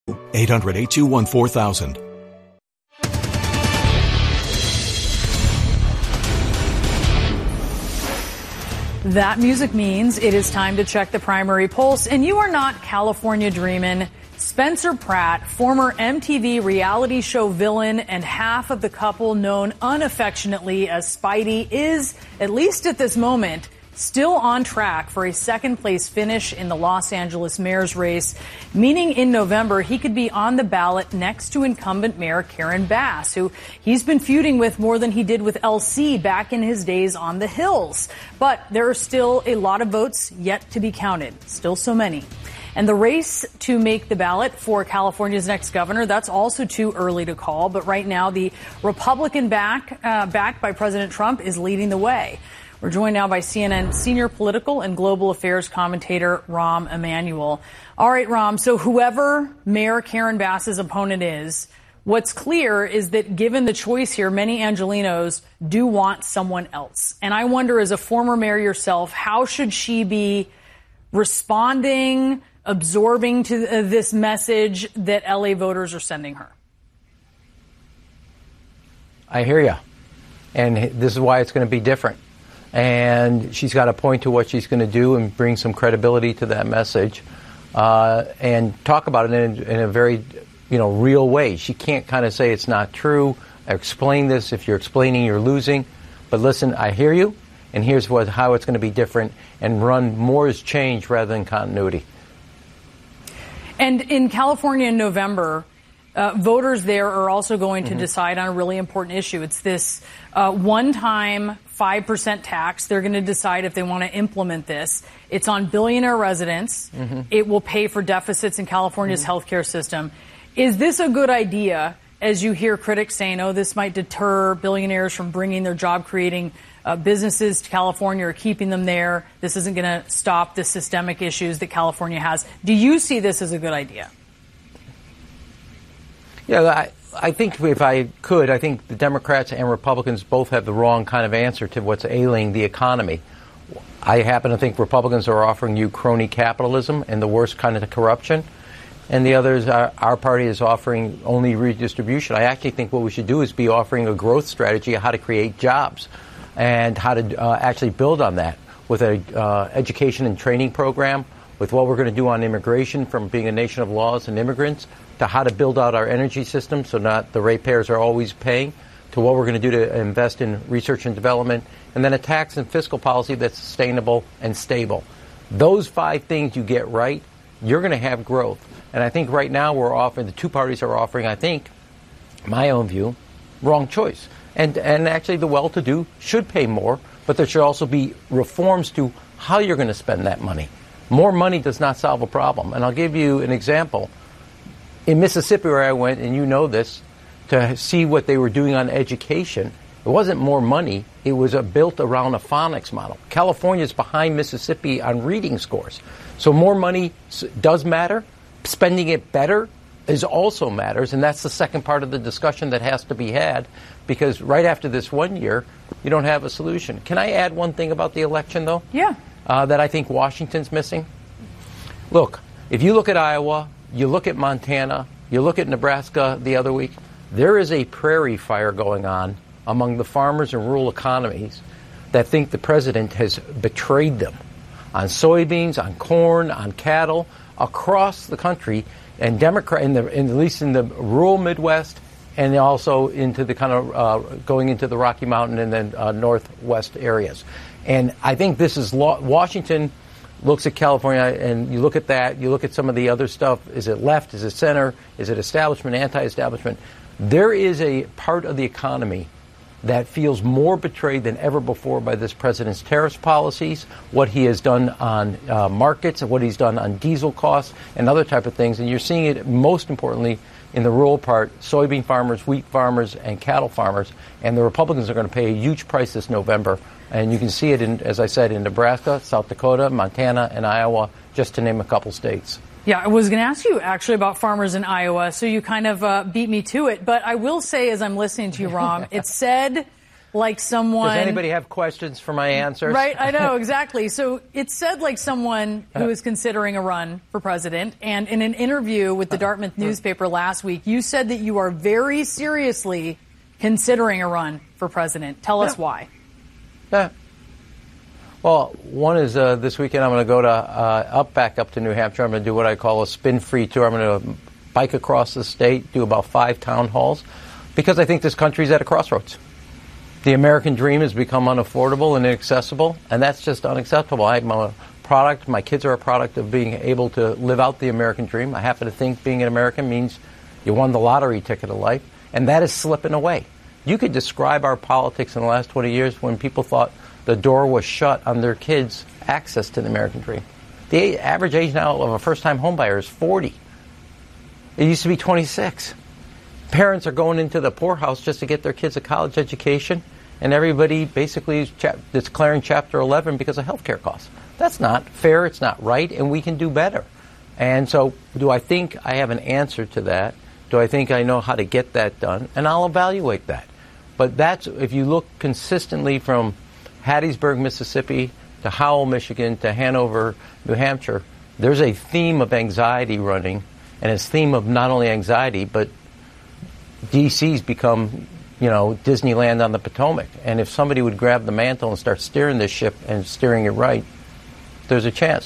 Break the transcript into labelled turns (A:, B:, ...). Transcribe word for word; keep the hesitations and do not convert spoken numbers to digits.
A: eight hundred, eight two one, four thousand.
B: That music means it is time to check the primary pulse, and you are not California dreamin'. Spencer Pratt, former M T V reality show villain and half of the couple known unaffectionately as Spidey, is, at least at this moment, still on track for a second-place finish in the Los Angeles mayor's race, meaning in November he could be on the ballot next to incumbent Mayor Karen Bass, who he's been feuding with more than he did with L C back in his days on the Hills. But there are still a lot of votes yet to be counted, still so many. And the race to make the ballot for California's next governor, that's also too early to call. But right now, the Republican back, uh, backed by President Trump is leading the way. We're joined now by C N N senior political and global affairs commentator Rahm Emanuel. All right, Rahm, so whoever Mayor Karen Bass's opponent is, what's clear is that given the choice here, many Angelenos do want someone else. And I wonder, as a former mayor yourself, how should she be responding, absorbing to this message that L A voters are sending her?
C: I hear you. And this is why it's going to be different. And she's got to point to what she's going to do and bring some credibility to that message, uh, and talk about it in, in a very, you know, real way. She can't kind of say it's not true. I explain this. If you're explaining, you're losing. But listen, I hear you, and here's what how it's going to be different, and run more as change rather than continuity. And in California in November, uh, voters there are also going to mm-hmm. decide on a really important issue. It's this uh, one-time five percent tax. They're going to decide if they want to implement this. It's on billionaire residents. Mm-hmm. It will pay for deficits in California's mm-hmm. healthcare system. Is this a good idea, as you hear critics saying, oh, this might deter billionaires from bringing their job-creating uh, businesses to California or keeping them there? This isn't going to stop the systemic issues that California has. Do you see this as a good idea? Yeah, I, I think if I could, I think the Democrats and Republicans both have the wrong kind of answer to what's ailing the economy. I happen to think Republicans are offering you crony capitalism and the worst kind of corruption. And the others, are, our party is offering only redistribution. I actually think what we should do is be offering a growth strategy of how to create jobs and how to uh, actually build on that with an uh, education and training program, with what we're going to do on immigration, from being a nation of laws and immigrants, to how to build out our energy system so not the ratepayers are always paying, to what we're going to do to invest in research and development, and then a tax and fiscal policy that's sustainable and stable. Those five things you get right, you're going to have growth. And I think right now we're offering, the two parties are offering, I think, my own view, wrong choice. And and actually the well-to-do should pay more, but there should also be reforms to how you're going to spend that money. More money does not solve a problem. And I'll give you an example. In Mississippi, where I went, and you know this, to see what they were doing on education, it wasn't more money. It was a, built around a phonics model. California is behind Mississippi on reading scores. So more money does matter. Spending it better is also matters, and that's the second part of the discussion that has to be had, because right after this one year, you don't have a solution. Can I add one thing about the election, though? Yeah. Uh, that I think Washington's missing? Look, if you look at Iowa, you look at Montana, you look at Nebraska the other week, there is a prairie fire going on among the farmers and rural economies that think the president has betrayed them on soybeans, on corn, on cattle, across the country, and Democrat, in the, in, at least in the rural Midwest, and also into the kind of uh, going into the Rocky Mountain and then uh, Northwest areas. And I think this is law- Washington looks at California, and you look at that, you look at some of the other stuff. Is it left? Is it center? Is it establishment, anti-establishment? There is a part of the economy that feels more betrayed than ever before by this president's tariff policies, what he has done on uh, markets, and what he's done on diesel costs and other type of things. And you're seeing it most importantly in the rural part, soybean farmers, wheat farmers, and cattle farmers. And the Republicans are going to pay a huge price this November. And you can see it, in, as I said, in Nebraska, South Dakota, Montana, and Iowa, just to name a couple states. Yeah, I was going to ask you actually about farmers in Iowa, so you kind of uh, beat me to it. But I will say, as I'm listening to you, Rahm, it said
B: like someone...
C: Does anybody have questions for my answers?
B: Right, I know, exactly. So it said like someone who is considering a run for president. And in an interview with the Dartmouth newspaper last week, you said that you are very seriously considering a run for president. Tell us
C: yeah.
B: why.
C: Yeah. Well, one is uh, this weekend I'm going to go to uh, up back up to New Hampshire. I'm going to do what I call a spin-free tour. I'm going to bike across the state, do about five town halls, because I think this country's at a crossroads. The American dream has become unaffordable and inaccessible, and that's just unacceptable. I'm a product, my kids are a product of being able to live out the American dream. I happen to think being an American means you won the lottery ticket of life, and that is slipping away. You could describe our politics in the last twenty years when people thought the door was shut on their kids' access to the American dream. The average age now of a first-time homebuyer is forty. It used to be twenty-six. Parents are going into the poorhouse just to get their kids a college education, and everybody basically is cha- declaring Chapter eleven because of health care costs. That's not fair, it's not right, and we can do better. And so do I think I have an answer to that? Do I think I know how to get that done? And I'll evaluate that. But that's, if you look consistently from Hattiesburg, Mississippi, to Howell, Michigan, to Hanover, New Hampshire, there's a theme of anxiety running, and it's a theme of not only anxiety, but D C's become, you know, Disneyland on the Potomac. And if somebody would grab the mantle and start steering this ship and steering it right, there's a chance.